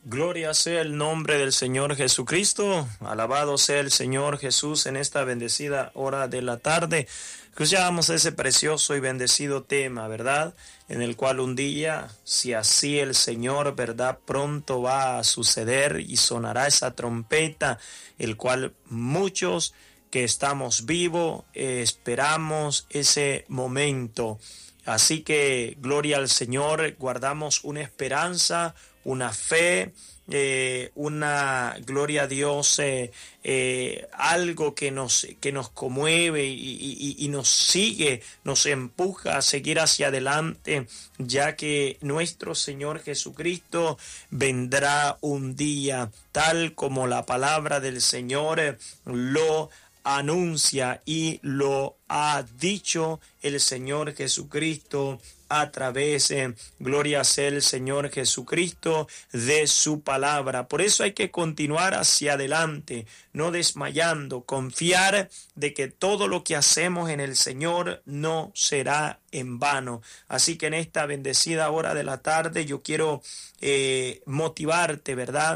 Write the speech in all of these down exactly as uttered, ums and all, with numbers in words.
Gloria sea el nombre del Señor Jesucristo, alabado sea el Señor Jesús en esta bendecida hora de la tarde. Escuchamos ese precioso y bendecido tema, ¿verdad? En el cual un día, si así el Señor, ¿verdad? Pronto va a suceder y sonará esa trompeta, el cual muchos que estamos vivos eh, esperamos ese momento. Así que gloria al Señor, guardamos una esperanza, una fe, eh, una gloria a Dios, eh, eh, algo que nos, que nos conmueve y, y, y nos sigue, nos empuja a seguir hacia adelante, ya que nuestro Señor Jesucristo vendrá un día, tal como la palabra del Señor lo anuncia y lo ha dicho el Señor Jesucristo a través, eh, gloria sea el Señor Jesucristo, de su palabra. Por eso hay que continuar hacia adelante, no desmayando, confiar de que todo lo que hacemos en el Señor no será en vano. Así que en esta bendecida hora de la tarde yo quiero eh, motivarte, ¿verdad?,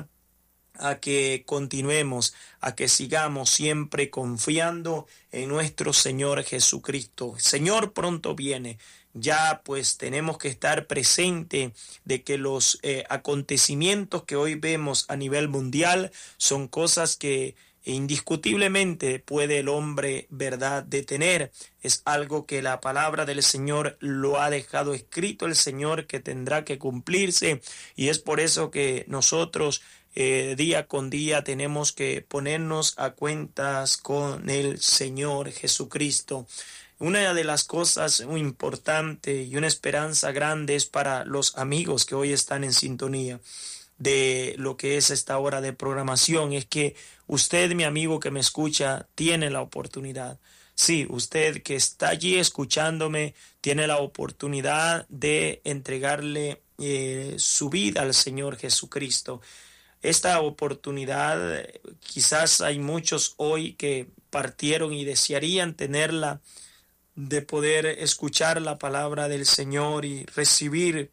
a que continuemos, a que sigamos siempre confiando en nuestro Señor Jesucristo. Señor pronto viene. Ya pues tenemos que estar presente de que los eh, acontecimientos que hoy vemos a nivel mundial son cosas que indiscutiblemente puede el hombre, ¿verdad?, detener. Es algo que la palabra del Señor lo ha dejado escrito el Señor, que tendrá que cumplirse, y es por eso que nosotros Eh, día con día tenemos que ponernos a cuentas con el Señor Jesucristo. Una de las cosas muy importantes y una esperanza grande es para los amigos que hoy están en sintonía de lo que es esta hora de programación, es que usted, mi amigo que me escucha, tiene la oportunidad. Sí, usted que está allí escuchándome, tiene la oportunidad de entregarle eh, su vida al Señor Jesucristo. Esta oportunidad, quizás hay muchos hoy que partieron y desearían tenerla, de poder escuchar la palabra del Señor y recibir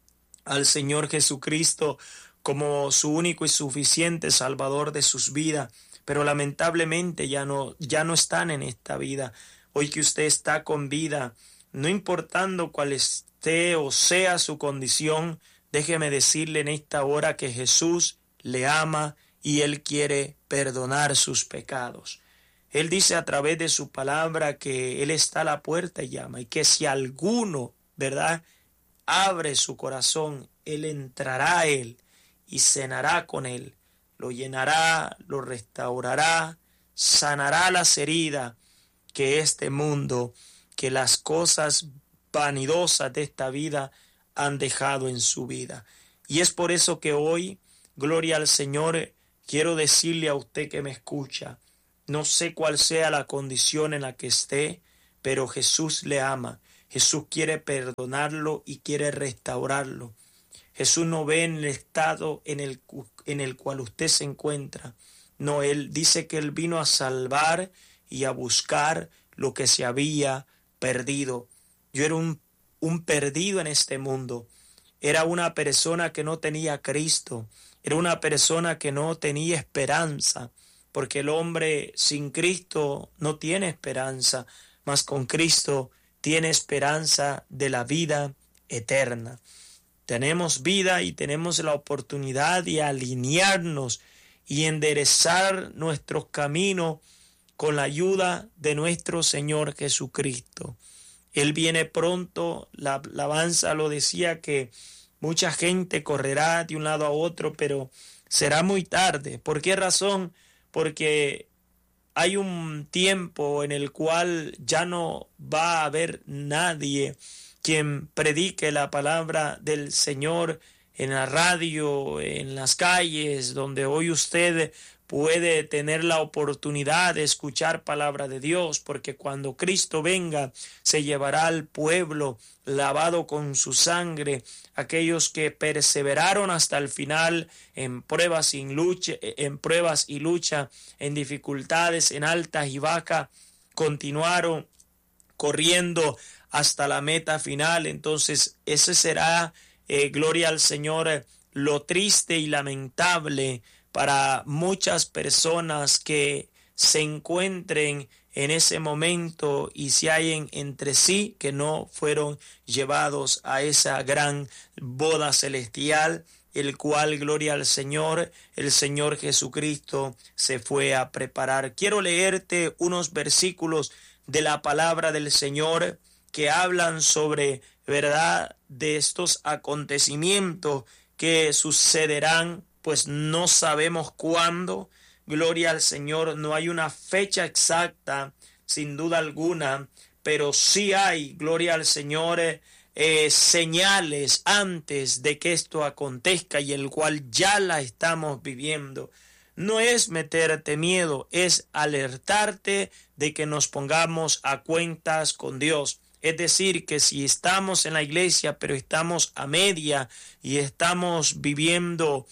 al Señor Jesucristo como su único y suficiente Salvador de sus vidas, pero lamentablemente ya no, ya no están en esta vida. Hoy que usted está con vida, no importando cuál esté o sea su condición, déjeme decirle en esta hora que Jesús le ama y Él quiere perdonar sus pecados. Él dice a través de su palabra que Él está a la puerta y llama, y que si alguno, ¿verdad?, abre su corazón, Él entrará a Él y cenará con Él, lo llenará, lo restaurará, sanará las heridas que este mundo, que las cosas vanidosas de esta vida han dejado en su vida. Y es por eso que hoy, gloria al Señor, quiero decirle a usted que me escucha, no sé cuál sea la condición en la que esté, pero Jesús le ama. Jesús quiere perdonarlo y quiere restaurarlo. Jesús no ve en el estado en el, en el cual usted se encuentra. No, Él dice que Él vino a salvar y a buscar lo que se había perdido. Yo era un, un perdido en este mundo. Era una persona que no tenía a Cristo. Era una persona que no tenía esperanza, porque el hombre sin Cristo no tiene esperanza, mas con Cristo tiene esperanza de la vida eterna. Tenemos vida y tenemos la oportunidad de alinearnos y enderezar nuestros caminos con la ayuda de nuestro Señor Jesucristo. Él viene pronto, la alabanza lo decía, que mucha gente correrá de un lado a otro, pero será muy tarde. ¿Por qué razón? Porque hay un tiempo en el cual ya no va a haber nadie quien predique la palabra del Señor en la radio, en las calles, donde hoy usted puede tener la oportunidad de escuchar palabra de Dios, porque cuando Cristo venga se llevará al pueblo lavado con su sangre, aquellos que perseveraron hasta el final en pruebas y lucha, en pruebas y lucha, en dificultades, en altas y bajas, continuaron corriendo hasta la meta final. Entonces ese será, eh, gloria al Señor, lo triste y lamentable para muchas personas que se encuentren en ese momento y se hallen entre sí, que no fueron llevados a esa gran boda celestial, el cual, gloria al Señor, el Señor Jesucristo se fue a preparar. Quiero leerte unos versículos de la palabra del Señor que hablan sobre, verdad, de estos acontecimientos que sucederán, pues no sabemos cuándo. Gloria al Señor, no hay una fecha exacta, sin duda alguna, pero sí hay, gloria al Señor, eh, señales antes de que esto acontezca y el cual ya la estamos viviendo. No es meterte miedo, es alertarte de que nos pongamos a cuentas con Dios. Es decir, que si estamos en la iglesia, pero estamos a media y estamos viviendo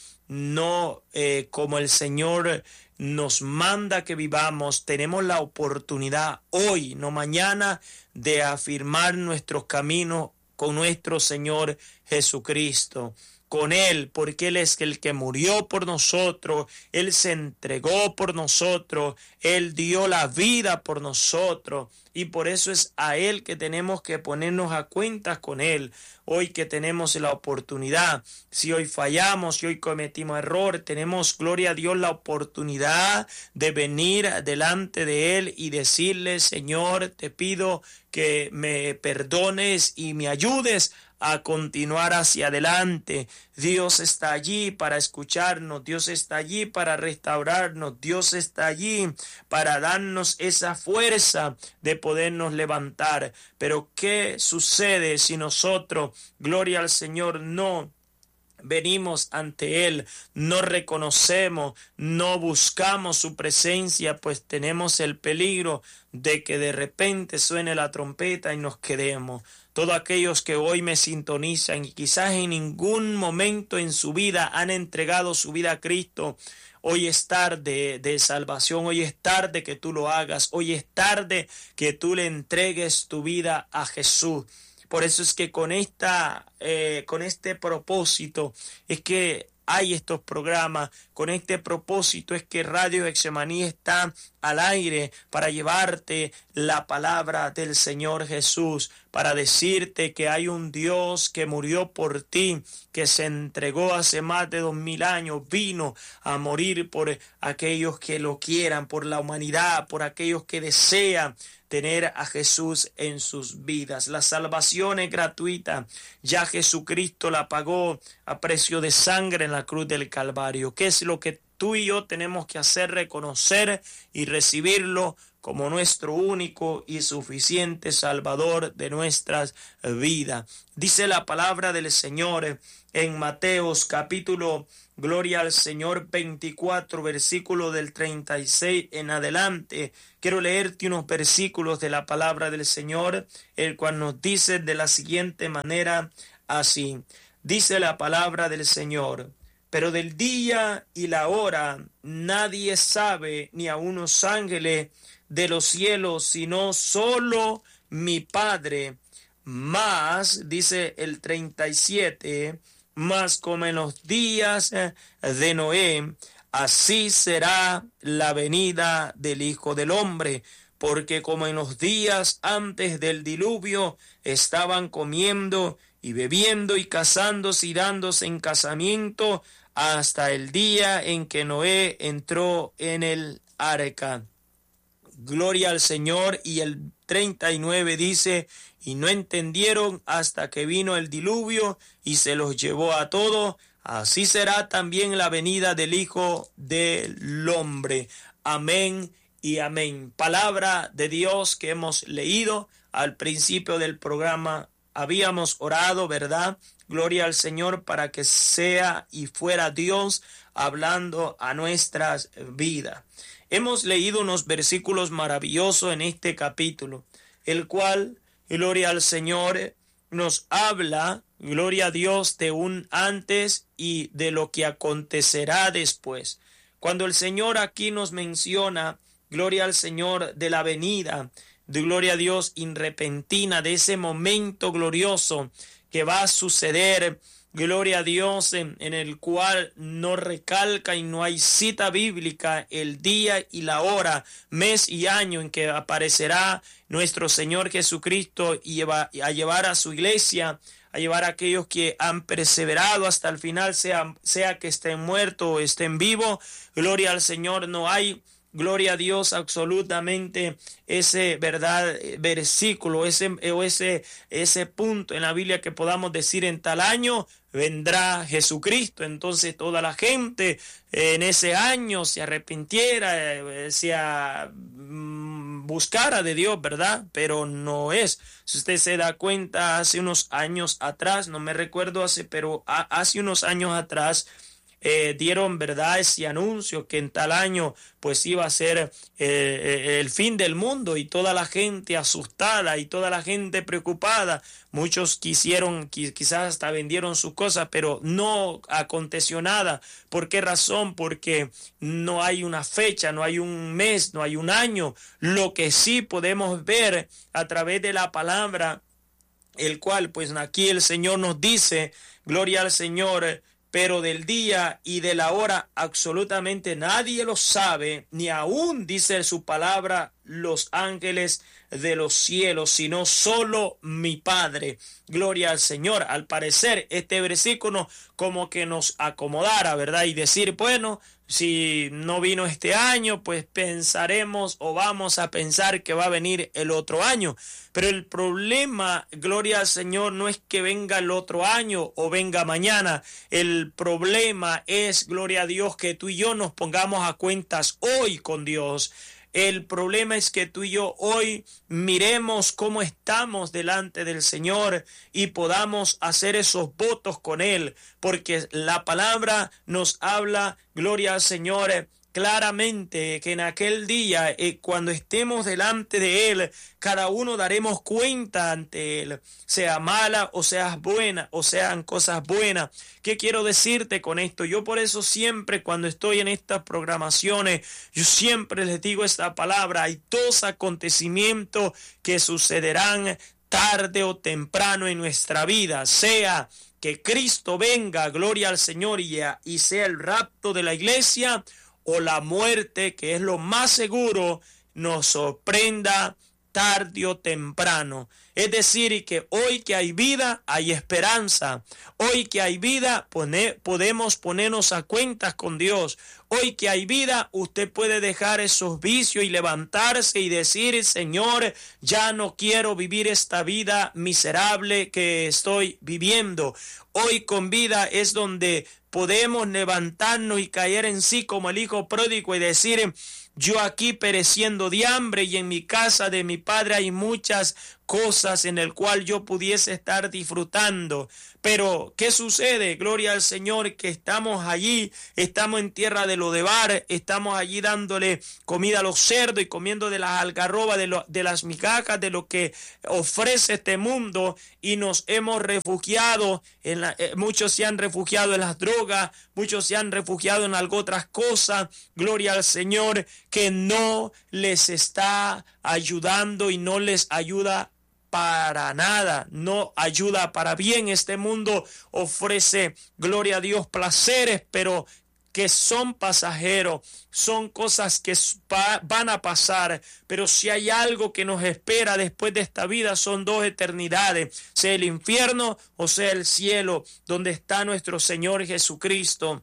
no eh, como el Señor nos manda que vivamos, tenemos la oportunidad hoy, no mañana, de afirmar nuestros caminos con nuestro Señor Jesucristo. Con Él, porque Él es el que murió por nosotros, Él se entregó por nosotros, Él dio la vida por nosotros, y por eso es a Él que tenemos que ponernos a cuentas con Él. Hoy que tenemos la oportunidad, si hoy fallamos, si hoy cometimos error, tenemos, gloria a Dios, la oportunidad de venir delante de Él y decirle: Señor, te pido que me perdones y me ayudes a continuar hacia adelante. Dios está allí para escucharnos, Dios está allí para restaurarnos, Dios está allí para darnos esa fuerza de podernos levantar. Pero ¿qué sucede si nosotros, gloria al Señor, no venimos ante Él, no reconocemos, no buscamos su presencia? Pues tenemos el peligro de que de repente suene la trompeta y nos quedemos. Todos aquellos que hoy me sintonizan y quizás en ningún momento en su vida han entregado su vida a Cristo, hoy es tarde de salvación, hoy es tarde que tú lo hagas, hoy es tarde que tú le entregues tu vida a Jesús. Por eso es que con esta, eh, con este propósito es que hay estos programas, con este propósito es que Radio Getsemaní está al aire para llevarte la palabra del Señor Jesús, para decirte que hay un Dios que murió por ti, que se entregó hace más de dos mil años, vino a morir por aquellos que lo quieran, por la humanidad, por aquellos que desean tener a Jesús en sus vidas. La salvación es gratuita, ya Jesucristo la pagó a precio de sangre en la cruz del Calvario. ¿Qué es lo que tú y yo tenemos que hacer? Reconocer y recibirlo como nuestro único y suficiente Salvador de nuestras vidas. Dice la palabra del Señor en Mateos capítulo, gloria al Señor, veinticuatro, versículo del treinta y seis en adelante. Quiero leerte unos versículos de la palabra del Señor, el cual nos dice de la siguiente manera así. Dice la palabra del Señor: pero del día y la hora nadie sabe, ni aun los ángeles de los cielos, sino solo mi Padre. Más, dice el treinta y siete, más como en los días de Noé, así será la venida del Hijo del Hombre. Porque como en los días antes del diluvio estaban comiendo y bebiendo y casándose y dándose en casamiento hasta el día en que Noé entró en el arca. Gloria al Señor. Y el treinta y nueve dice: y no entendieron hasta que vino el diluvio y se los llevó a todos. Así será también la venida del Hijo del Hombre. Amén y amén. Palabra de Dios que hemos leído al principio del programa. Habíamos orado, ¿verdad? Gloria al Señor, para que sea y fuera Dios hablando a nuestras vidas. Hemos leído unos versículos maravillosos en este capítulo, el cual, gloria al Señor, nos habla, gloria a Dios, de un antes y de lo que acontecerá después. Cuando el Señor aquí nos menciona, gloria al Señor, de la venida, de gloria a Dios, irrepentina, de ese momento glorioso que va a suceder, gloria a Dios, en, en el cual no recalca y no hay cita bíblica el día y la hora, mes y año en que aparecerá nuestro Señor Jesucristo y lleva, a llevar a su iglesia, a llevar a aquellos que han perseverado hasta el final, sea, sea que estén muertos o estén vivos. Gloria al Señor, no hay, gloria a Dios, absolutamente ese verdad versículo, ese, o ese, ese punto en la Biblia que podamos decir en tal año vendrá Jesucristo. Entonces toda la gente eh, en ese año se arrepintiera, eh, se mm, buscara de Dios, ¿verdad? Pero no es. Si usted se da cuenta, hace unos años atrás, no me recuerdo hace, pero a, hace unos años atrás, Eh, dieron, verdad, ese anuncio que en tal año pues iba a ser eh, el fin del mundo, y toda la gente asustada y toda la gente preocupada. Muchos quisieron, quizás hasta vendieron sus cosas, pero no aconteció nada. ¿Por qué razón? Porque no hay una fecha, no hay un mes, no hay un año. Lo que sí podemos ver a través de la palabra, el cual pues aquí el Señor nos dice, gloria al Señor, pero del día y de la hora absolutamente nadie lo sabe, ni aún, dice su palabra, los ángeles de los cielos, sino solo mi Padre. Gloria al Señor. Al parecer este versículo como que nos acomodara, ¿verdad? Y decir, bueno, si no vino este año, pues pensaremos o vamos a pensar que va a venir el otro año. Pero el problema, gloria al Señor, no es que venga el otro año o venga mañana. El problema es, gloria a Dios, que tú y yo nos pongamos a cuentas hoy con Dios. El problema es que tú y yo hoy miremos cómo estamos delante del Señor y podamos hacer esos votos con Él, porque la palabra nos habla, gloria al Señor, claramente que en aquel día, eh, cuando estemos delante de Él, cada uno daremos cuenta ante Él, sea mala o sea buena, o sean cosas buenas. ¿Qué quiero decirte con esto? Yo por eso siempre cuando estoy en estas programaciones, yo siempre les digo esta palabra: hay dos acontecimientos que sucederán tarde o temprano en nuestra vida, sea que Cristo venga, gloria al Señor, y, y sea el rapto de la iglesia, o la muerte, que es lo más seguro, nos sorprenda tarde o temprano. Es decir, que hoy que hay vida, hay esperanza. Hoy que hay vida, pone, podemos ponernos a cuentas con Dios. Hoy que hay vida, usted puede dejar esos vicios y levantarse y decir: Señor, ya no quiero vivir esta vida miserable que estoy viviendo. Hoy con vida es donde podemos levantarnos y caer en sí como el hijo pródigo y decir: yo aquí pereciendo de hambre, y en mi casa de mi padre hay muchas cosas en el cual yo pudiese estar disfrutando. Pero ¿qué sucede? Gloria al Señor, que estamos allí, estamos en tierra de Lodebar, estamos allí dándole comida a los cerdos y comiendo de las algarrobas, de, lo, de las migajas, de lo que ofrece este mundo, y nos hemos refugiado, en la, eh, muchos se han refugiado en las drogas, muchos se han refugiado en algo otras cosas, gloria al Señor, que no les está ayudando y no les ayuda para nada, no ayuda para bien. Este mundo ofrece, gloria a Dios, placeres, pero que son pasajeros, son cosas que van a pasar, pero si hay algo que nos espera después de esta vida, son dos eternidades, sea el infierno o sea el cielo, donde está nuestro Señor Jesucristo.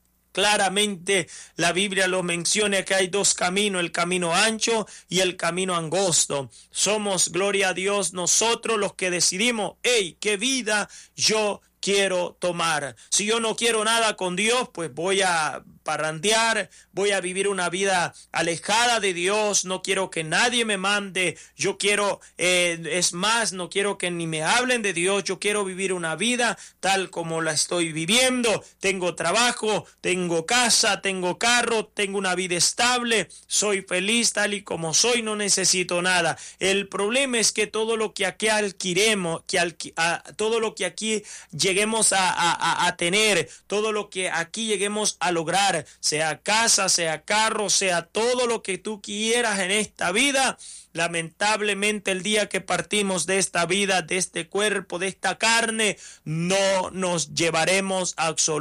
Claramente la Biblia lo menciona, que hay dos caminos, el camino ancho y el camino angosto. Somos, gloria a Dios, nosotros los que decidimos, hey, qué vida yo quiero tomar. Si yo no quiero nada con Dios, pues voy a parrandear, voy a vivir una vida alejada de Dios, no quiero que nadie me mande, yo quiero, eh, es más, no quiero que ni me hablen de Dios, yo quiero vivir una vida tal como la estoy viviendo. Tengo trabajo, tengo casa, tengo carro, tengo una vida estable, soy feliz tal y como soy, no necesito nada. El problema es que todo lo que aquí adquiremos, que alqui, a, todo lo que aquí lleguemos, lleguemos a, a, a tener, todo lo que aquí lleguemos a lograr, sea casa, sea carro, sea todo lo que tú quieras en esta vida, lamentablemente el día que partimos de esta vida, de este cuerpo, de esta carne, no nos llevaremos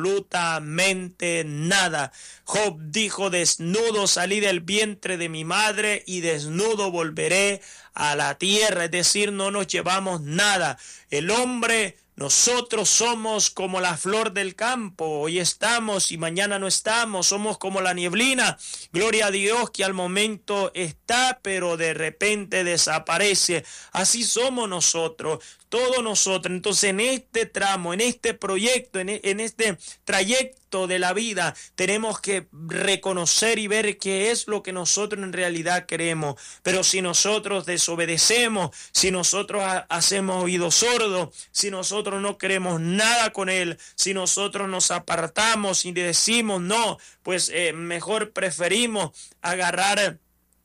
absolutamente nada. Job dijo: desnudo salí del vientre de mi madre y desnudo volveré a la tierra. Es decir, no nos llevamos nada. El hombre, nosotros somos como la flor del campo, hoy estamos y mañana no estamos, somos como la nieblina, gloria a Dios, que al momento está pero de repente desaparece. Así somos nosotros, todos nosotros. Entonces en este tramo, en este proyecto, en, en este trayecto de la vida, tenemos que reconocer y ver qué es lo que nosotros en realidad queremos. Pero si nosotros desobedecemos, si nosotros ha, hacemos oídos sordos, si nosotros no queremos nada con él, si nosotros nos apartamos y decimos no, pues eh, mejor preferimos agarrar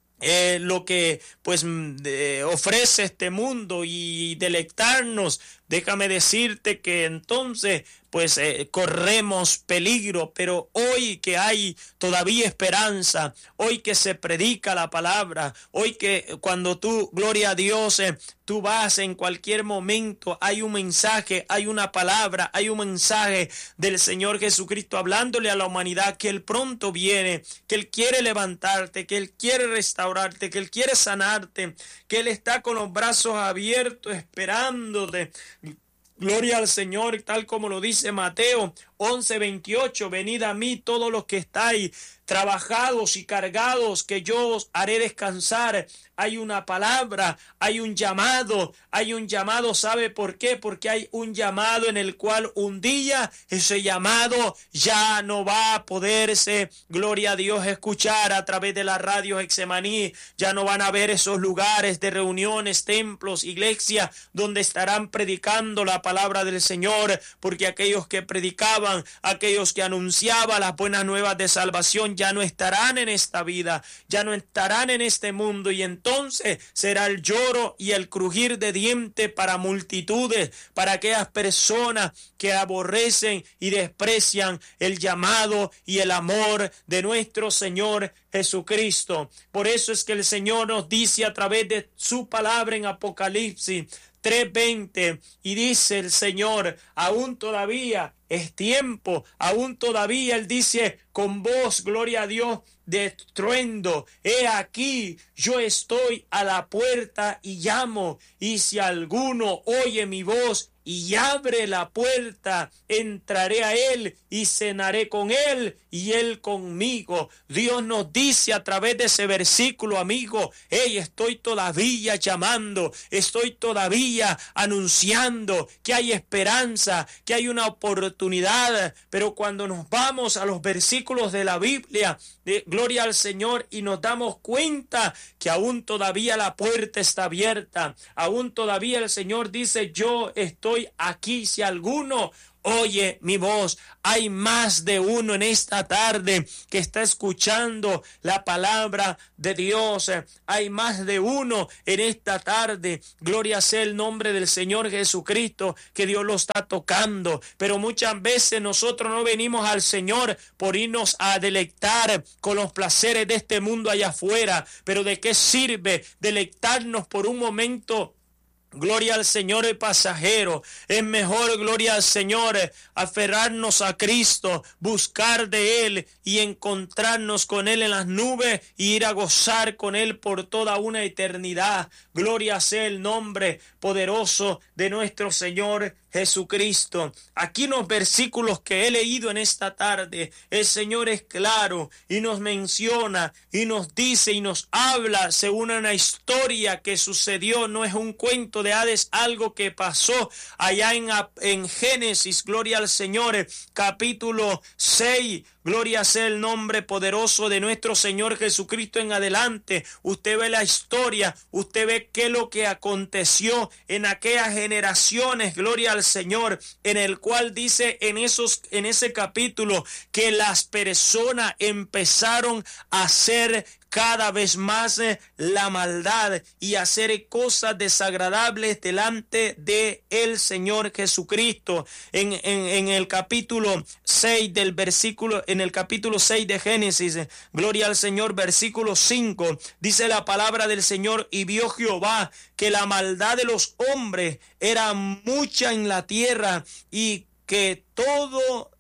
Eh, lo que pues eh, ofrece este mundo y deleitarnos. Déjame decirte que entonces pues eh, corremos peligro, pero hoy que hay todavía esperanza, hoy que se predica la palabra, hoy que cuando tú, gloria a Dios, eh, tú vas en cualquier momento, hay un mensaje, hay una palabra, hay un mensaje del Señor Jesucristo hablándole a la humanidad que Él pronto viene, que Él quiere levantarte, que Él quiere restaurarte, que Él quiere sanarte, que Él está con los brazos abiertos esperándote. Gloria al Señor, tal como lo dice Mateo once veintiocho, venid a mí todos los que estáis trabajados y cargados, que yo os haré descansar. Hay una palabra, hay un llamado, hay un llamado, ¿sabe por qué? Porque hay un llamado en el cual un día ese llamado ya no va a poderse, gloria a Dios, escuchar a través de la radio Getsemaní. Ya no van a haber esos lugares de reuniones, templos, iglesias, donde estarán predicando la palabra del Señor, porque aquellos que predicaban, aquellos que anunciaban las buenas nuevas de salvación, ya no estarán en esta vida, ya no estarán en este mundo, y entonces será el lloro y el crujir de dientes para multitudes, para aquellas personas que aborrecen y desprecian el llamado y el amor de nuestro Señor Jesucristo. Por eso es que el Señor nos dice a través de su palabra en Apocalipsis tres veinte, y dice el Señor: aún todavía es tiempo, aún todavía Él dice con voz, gloria a Dios, de estruendo: he aquí, yo estoy a la puerta y llamo, y si alguno oye mi voz y abre la puerta, entraré a él y cenaré con él y él conmigo. Dios nos dice a través de ese versículo, amigo: hey, estoy todavía llamando, estoy todavía anunciando que hay esperanza, que hay una oportunidad. Pero cuando nos vamos a los versículos de la Biblia, de gloria al Señor, y nos damos cuenta que aún todavía la puerta está abierta, aún todavía el Señor dice: yo estoy aquí, si alguno oye mi voz. Hay más de uno en esta tarde que está escuchando la palabra de Dios. Hay más de uno en esta tarde, gloria sea el nombre del Señor Jesucristo, que Dios lo está tocando. Pero muchas veces nosotros no venimos al Señor por irnos a deleitar con los placeres de este mundo allá afuera. Pero ¿de qué sirve deleitarnos por un momento? Gloria al Señor, el pasajero. Es mejor, gloria al Señor, aferrarnos a Cristo, buscar de Él y encontrarnos con Él en las nubes y ir a gozar con Él por toda una eternidad. Gloria sea el nombre poderoso de nuestro Señor Jesucristo. Aquí en los versículos que he leído en esta tarde, el Señor es claro y nos menciona y nos dice y nos habla según una historia que sucedió. No es un cuento de hadas, algo que pasó allá en, en Génesis, gloria al Señor, capítulo seis. Gloria sea el nombre poderoso de nuestro Señor Jesucristo en adelante. Usted ve la historia, usted ve qué es lo que aconteció en aquellas generaciones, gloria al Señor, en el cual dice en esos, en ese capítulo que las personas empezaron a ser cada vez más eh, la maldad y hacer cosas desagradables delante de el Señor Jesucristo. En, en, en el capítulo seis del versículo, en el capítulo seis de Génesis, eh, gloria al Señor, versículo cinco, dice la palabra del Señor: y vio Jehová que la maldad de los hombres era mucha en la tierra, y que todo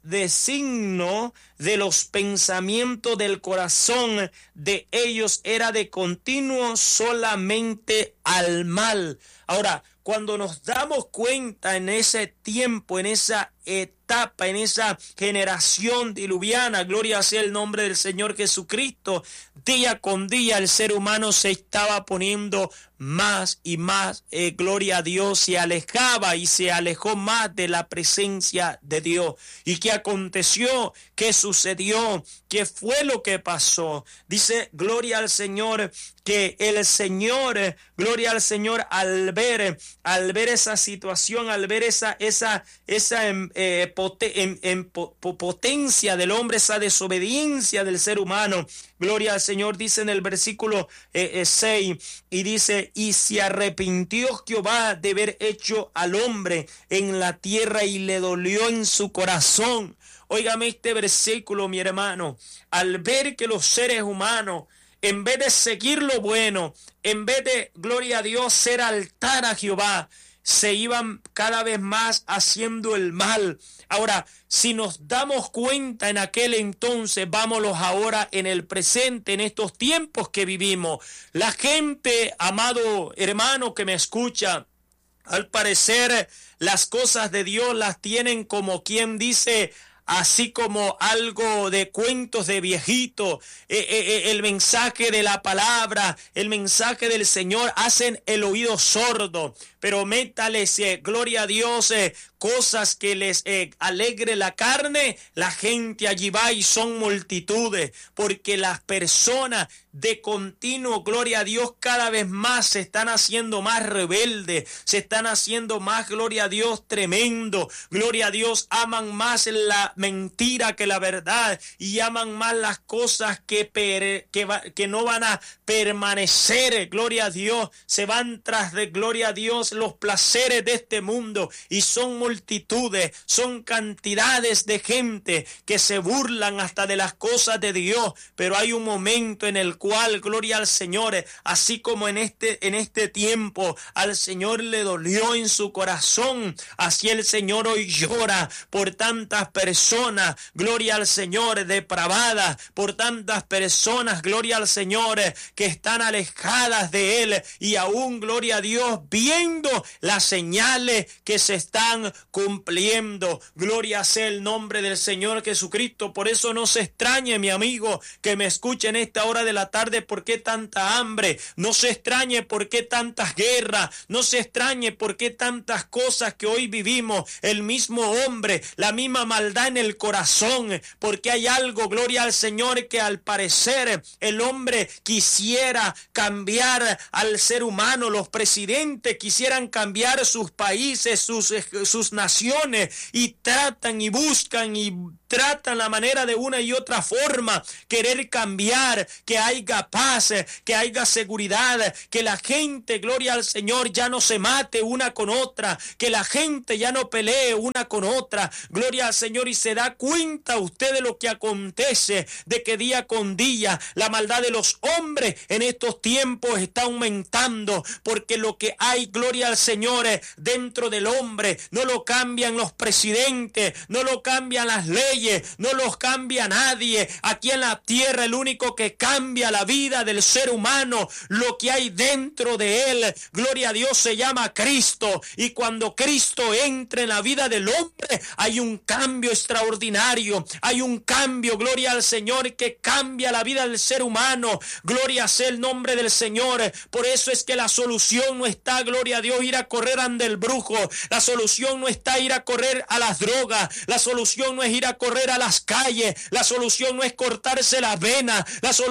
designo de los pensamientos del corazón de ellos era de continuo solamente al mal. Ahora, cuando nos damos cuenta en ese tiempo, en esa etapa, en esa generación diluviana, gloria sea el nombre del Señor Jesucristo, día con día el ser humano se estaba poniendo más y más, eh, gloria a Dios, se alejaba y se alejó más de la presencia de Dios. ¿Y qué aconteció? ¿Qué sucedió? ¿Qué fue lo que pasó? Dice, gloria al Señor, que el Señor, gloria al Señor, al ver, al ver esa situación, al ver esa, esa, esa eh, poten, en, en, potencia del hombre, esa desobediencia del ser humano, gloria al Señor, dice en el versículo eh, eh, seis, y dice: y se arrepintió Jehová de haber hecho al hombre en la tierra, y le dolió en su corazón. Óigame este versículo, mi hermano, al ver que los seres humanos, en vez de seguir lo bueno, en vez de, gloria a Dios, ser altar a Jehová, se iban cada vez más haciendo el mal. Ahora, si nos damos cuenta en aquel entonces, vámonos ahora en el presente, en estos tiempos que vivimos. La gente, amado hermano que me escucha, al parecer las cosas de Dios las tienen como quien dice, así como algo de cuentos de viejito. Eh, eh, el mensaje de la palabra, el mensaje del Señor hacen el oído sordo, pero métales, eh, gloria a Dios, eh, cosas que les eh, alegre la carne, la gente allí va y son multitudes, porque las personas de continuo, gloria a Dios, cada vez más se están haciendo más rebeldes, se están haciendo más, gloria a Dios, tremendo, gloria a Dios, aman más la mentira que la verdad, y aman más las cosas que, per, que, va, que no van a permanecer, gloria a Dios, se van tras de, gloria a Dios, los placeres de este mundo, y son multitudes, son cantidades de gente que se burlan hasta de las cosas de Dios, pero hay un momento en el cual, gloria al Señor, así como en este, en este tiempo, al Señor le dolió en su corazón, así el Señor hoy llora por tantas personas, gloria al Señor, depravadas, por tantas personas, gloria al Señor, que están alejadas de Él, y aún, gloria a Dios, viendo las señales que se están cumpliendo. Gloria sea el nombre del Señor Jesucristo. Por eso no se extrañe, mi amigo, que me escuche en esta hora de la tarde, por qué tanta hambre, no se extrañe por qué tantas guerras, no se extrañe por qué tantas cosas que hoy vivimos, el mismo hombre, la misma maldad en el corazón, porque hay algo, gloria al Señor, que al parecer el hombre quisiera cambiar al ser humano, los presidentes quisieran cambiar sus países, sus, sus naciones, y tratan y buscan y tratan la manera de una y otra forma, querer cambiar, que haya paz, que haya seguridad, que la gente, gloria al Señor, ya no se mate una con otra, que la gente ya no pelee una con otra, gloria al Señor, y se da cuenta usted de lo que acontece, de que día con día la maldad de los hombres en estos tiempos está aumentando, porque lo que hay, gloria al Señor, dentro del hombre, no lo cambian los presidentes, no lo cambian las leyes, no los cambia nadie. Aquí en la tierra el único que cambia la vida del ser humano, lo que hay dentro de él, gloria a Dios, se llama Cristo. Y cuando Cristo entra en la vida del hombre, hay un cambio extraordinario, hay un cambio, gloria al Señor, que cambia la vida del ser humano. Gloria sea el nombre del Señor. Por eso es que la solución no está, gloria a Dios, ir a correr ante el brujo, la solución no está ir a correr a las drogas, la solución no es ir a correr a las calles, la solución no es cortarse las venas, la solución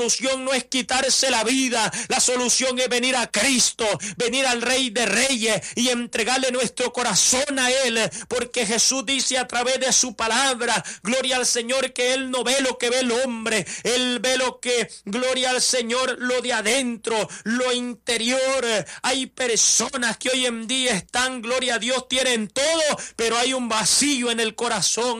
no es quitarse la vida, la solución es venir a Cristo, venir al Rey de Reyes y entregarle nuestro corazón a Él, porque Jesús dice a través de su palabra, gloria al Señor, que Él no ve lo que ve el hombre, Él ve lo que, gloria al Señor, lo de adentro, lo interior. Hay personas que hoy en día están, gloria a Dios, tienen todo, pero hay un vacío en el corazón.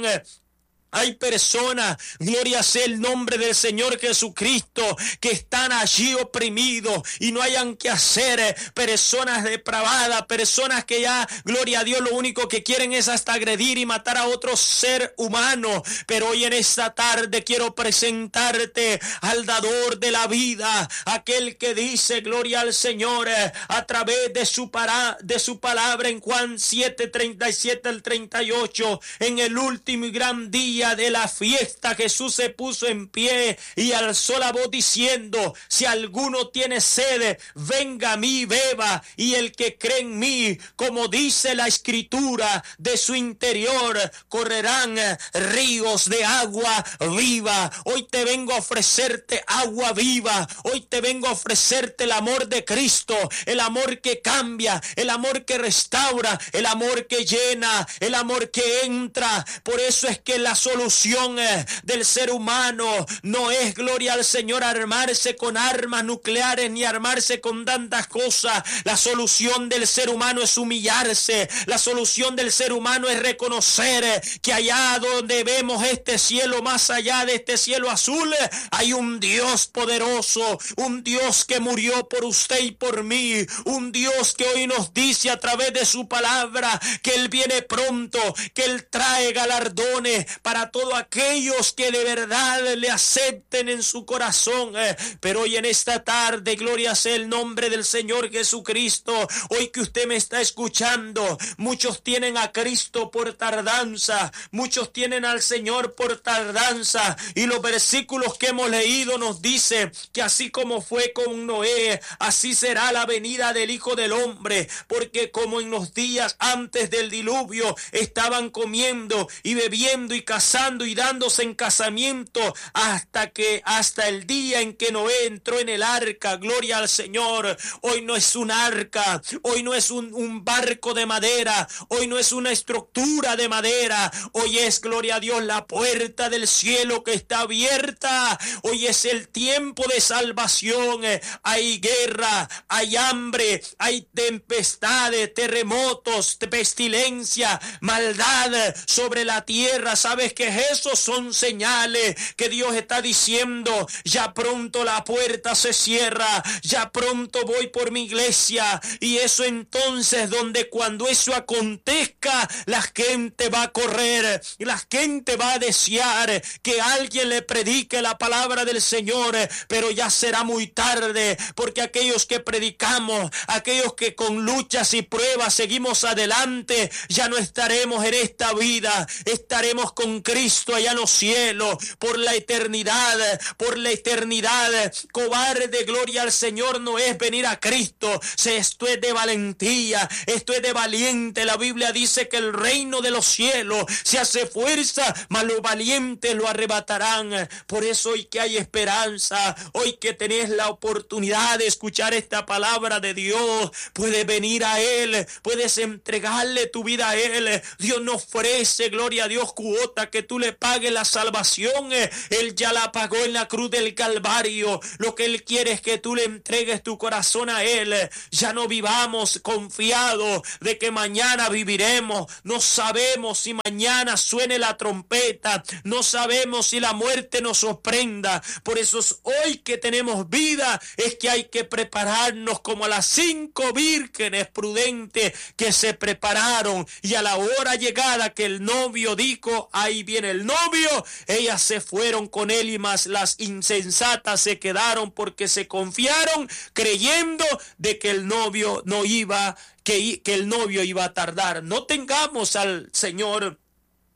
Hay personas, gloria sea el nombre del Señor Jesucristo, que están allí oprimidos y no hayan que hacer. Personas depravadas, personas que ya, gloria a Dios, lo único que quieren es hasta agredir y matar a otro ser humano. Pero hoy en esta tarde quiero presentarte al dador de la vida, aquel que dice, gloria al Señor, a través de su, para, de su palabra en Juan siete, treinta y siete al treinta y ocho, en el último y gran día de la fiesta, Jesús se puso en pie y alzó la voz diciendo: si alguno tiene sed, venga a mí, beba, y el que cree en mí, como dice la escritura, de su interior correrán ríos de agua viva. Hoy te vengo a ofrecerte agua viva, hoy te vengo a ofrecerte el amor de Cristo, el amor que cambia, el amor que restaura, el amor que llena, el amor que entra. Por eso es que la solución del ser humano no es, gloria al Señor, armarse con armas nucleares ni armarse con tantas cosas. La solución del ser humano es humillarse. La solución del ser humano es reconocer que allá donde vemos este cielo, más allá de este cielo azul, hay un Dios poderoso, un Dios que murió por usted y por mí, un Dios que hoy nos dice a través de su palabra que Él viene pronto, que Él trae galardones para todos aquellos que de verdad le acepten en su corazón. Pero hoy en esta tarde, gloria sea el nombre del Señor Jesucristo, hoy que usted me está escuchando, muchos tienen a Cristo por tardanza, muchos tienen al Señor por tardanza, y los versículos que hemos leído nos dice que así como fue con Noé, así será la venida del Hijo del Hombre, porque como en los días antes del diluvio estaban comiendo y bebiendo y casando y dándose en casamiento hasta que hasta el día en que Noé entró en el arca, gloria al Señor. Hoy no es un arca, hoy no es un, un barco de madera, hoy no es una estructura de madera, hoy es, gloria a Dios, la puerta del cielo que está abierta. Hoy es el tiempo de salvación. Hay guerra, hay hambre, hay tempestades, terremotos, pestilencia, maldad sobre la tierra. ¿Sabes que esos son señales que Dios está diciendo? Ya pronto la puerta se cierra, ya pronto voy por mi iglesia. Y eso entonces, donde cuando eso acontezca, la gente va a correr, la gente va a desear que alguien le predique la palabra del Señor, pero ya será muy tarde, porque aquellos que predicamos, aquellos que con luchas y pruebas seguimos adelante, ya no estaremos en esta vida, estaremos con Cristo allá en los cielos, por la eternidad, por la eternidad. Cobarde, gloria al Señor, no es venir a Cristo. Esto es de valentía, esto es de valiente. La Biblia dice que el reino de los cielos se hace fuerza, mas los valientes lo arrebatarán. Por eso hoy que hay esperanza, hoy que tenés la oportunidad de escuchar esta palabra de Dios, puedes venir a Él, puedes entregarle tu vida a Él. Dios nos ofrece, gloria a Dios, cuota que tú le pagues la salvación. Él ya la pagó en la cruz del Calvario. Lo que Él quiere es que tú le entregues tu corazón a Él. Ya no vivamos confiados de que mañana viviremos. No sabemos si mañana suene la trompeta. No sabemos si la muerte nos sorprenda. Por eso es hoy que tenemos vida, es que hay que prepararnos como a las cinco vírgenes prudentes que se prepararon, y a la hora llegada que el novio dijo, ahí viene el novio, ellas se fueron con él, y más las insensatas se quedaron porque se confiaron creyendo de que el novio no iba, que, que el novio iba a tardar. No tengamos al Señor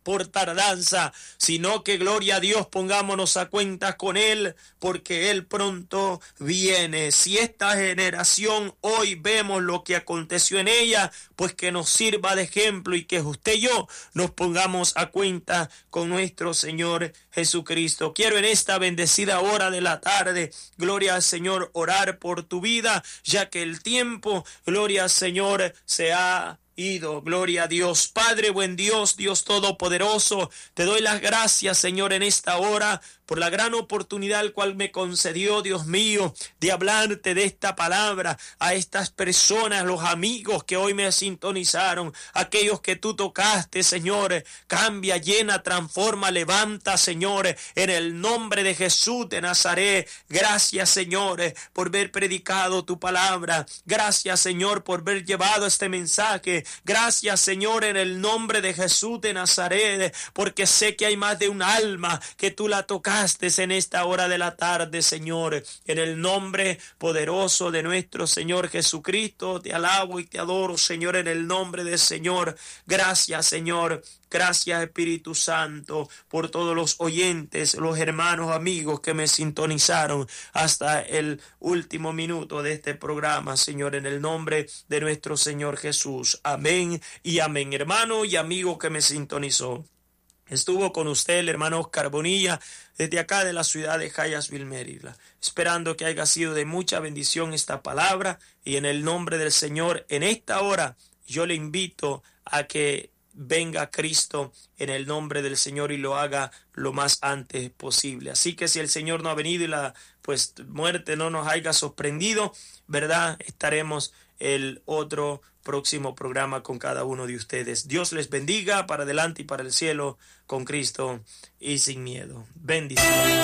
por tardanza, sino que gloria a Dios, pongámonos a cuentas con Él, porque Él pronto viene. Si esta generación hoy vemos lo que aconteció en ella, pues que nos sirva de ejemplo y que usted y yo nos pongamos a cuenta con nuestro Señor Jesucristo. Quiero en esta bendecida hora de la tarde, gloria al Señor, orar por tu vida, ya que el tiempo, gloria al Señor, se ha ido. Gloria a Dios. Padre, buen Dios, Dios todopoderoso, te doy las gracias, Señor, en esta hora por la gran oportunidad el cual me concedió, Dios mío, de hablarte de esta palabra a estas personas, los amigos que hoy me sintonizaron, aquellos que tú tocaste, Señor. Cambia, llena, transforma, levanta, Señor, en el nombre de Jesús de Nazaret. Gracias, Señor, por haber predicado tu palabra. Gracias, Señor, por haber llevado este mensaje. Gracias, Señor, en el nombre de Jesús de Nazaret, porque sé que hay más de un alma que tú la tocaste en esta hora de la tarde, Señor. En el nombre poderoso de nuestro Señor Jesucristo, te alabo y te adoro, Señor, en el nombre del Señor. Gracias, Señor. Gracias, Espíritu Santo, por todos los oyentes, los hermanos, amigos que me sintonizaron hasta el último minuto de este programa, Señor, en el nombre de nuestro Señor Jesús. Amén y amén. Hermano y amigo que me sintonizó, estuvo con usted el hermano Oscar Bonilla desde acá de la ciudad de Hyattsville, Maryland, esperando que haya sido de mucha bendición esta palabra, y en el nombre del Señor, en esta hora, yo le invito a que venga Cristo en el nombre del Señor y lo haga lo más antes posible. Así que si el Señor no ha venido y la pues muerte no nos haya sorprendido, ¿verdad? Estaremos el otro próximo programa con cada uno de ustedes. Dios les bendiga, para adelante y para el cielo con Cristo y sin miedo. Bendiciones.